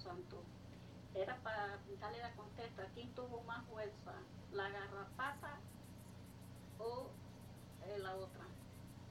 Santo. Era para darle la contesta, ¿quién tuvo más fuerza, la garrapata